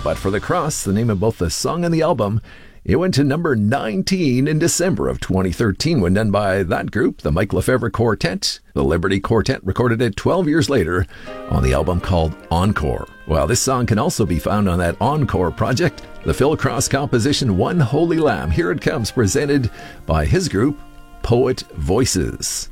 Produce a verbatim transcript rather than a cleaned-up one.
But for the Cross, the name of both the song and the album, it went to number nineteen in December of twenty thirteen when done by that group, the Mike Lefevre Quartet. The Liberty Quartet recorded it twelve years later on the album called Encore. Well, this song can also be found on that Encore project, the Phil Cross composition One Holy Lamb. Here it comes, presented by his group, Poet Voices.